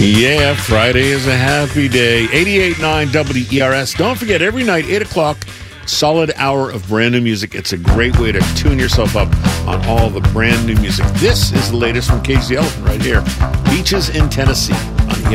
Yeah, Friday is a happy day. 88.9 WERS. Don't forget, every night, 8 o'clock, solid hour of brand new music. It's a great way to tune yourself up on all the brand new music. This is the latest from Cage the Elephant right here. Beaches in Tennessee on